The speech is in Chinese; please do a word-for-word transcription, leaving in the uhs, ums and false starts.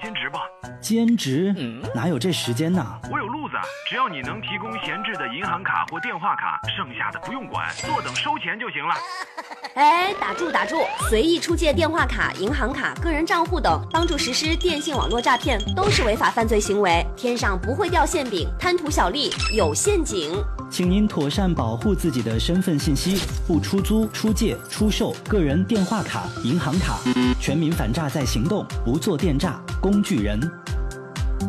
兼职吧。 兼职？嗯、哪有这时间呢？ 我有路子，只要你能提供闲置的银行卡或电话卡，剩下的不用管，坐等收钱就行了。 哎，打住打住！随意出借电话卡、银行卡、个人账户等，帮助实施电信网络诈骗，都是违法犯罪行为。天上不会掉馅饼，贪图小利有陷阱。 请您妥善保护自己的身份信息，不出租、出借、出售个人电话卡、银行卡。全民反诈在行动，不做电诈工具人。